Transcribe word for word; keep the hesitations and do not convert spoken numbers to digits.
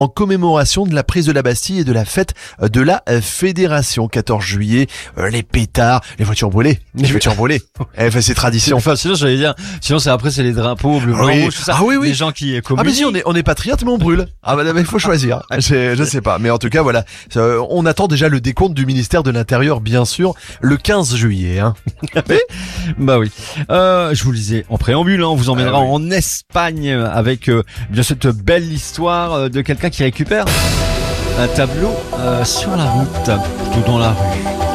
en commémoration de la prise de la Bastille et de la fête de la Fédération. quatorze juillet, euh, les pétards, les voitures brûlées, les voitures brûlées. Eh, enfin, c'est tradition. Enfin, sinon, j'allais dire, sinon c'est après c'est les drapeaux bleu, blanc, Oui. rouge, tout ça. Ah oui, oui. Les gens qui communient. Ah mais si, on est, on est patriote, mais on brûle. Ah bah, il faut choisir. je, je sais pas. Mais en tout cas, voilà. Euh, on attend déjà le décompte du ministère de l'Intérieur, bien sûr, le quinze juillet. Hein. Bah oui. Euh, je vous le disais en préambule, hein, on vous emmènera Ah oui. en Espagne avec euh, bien cette belle histoire euh, de quelqu'un qui récupère un tableau euh, sur la route, plutôt dans la rue.